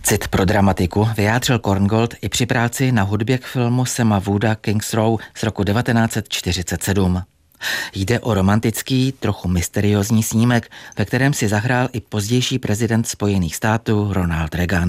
Cit pro dramatiku vyjádřil Korngold i při práci na hudbě k filmu Sama Wooda Kings Row z roku 1947. Jde o romantický, trochu mysteriózní snímek, ve kterém si zahrál i pozdější prezident Spojených států Ronald Reagan.